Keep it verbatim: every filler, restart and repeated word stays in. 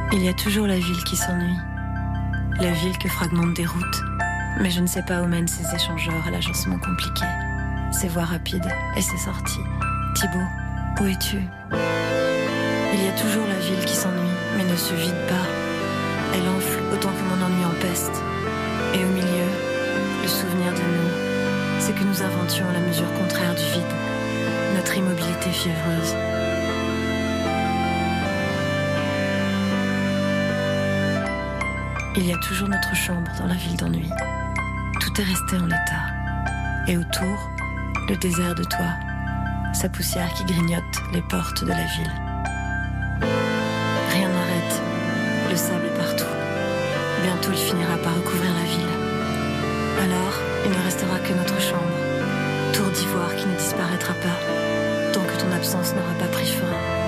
Il y a toujours la ville qui s'ennuie, la ville que fragmentent des routes, mais je ne sais pas où mènent ces échangeurs à l'agencement compliqué, ses voies rapides et ses sorties. Thibaut, où es-tu? Il y a toujours la ville qui s'ennuie, mais ne se vide pas. Elle enfle autant que mon ennui empeste. Et au milieu, le souvenir de nous, c'est que nous inventions la mesure contraire du vide, notre immobilité fiévreuse. Il y a toujours notre chambre dans la ville d'ennui. Tout est resté en l'état. Et autour, le désert de toit, sa poussière qui grignote les portes de la ville. Rien n'arrête, le sable est partout. Bientôt il finira par recouvrir la ville. Alors, il ne restera que notre chambre, tour d'ivoire qui ne disparaîtra pas, tant que ton absence n'aura pas pris fin.